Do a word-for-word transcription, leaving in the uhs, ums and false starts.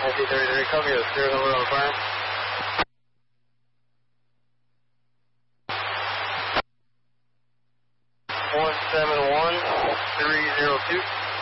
I C thirty-three, copy you. Serial number on fire. one seven one three zero two.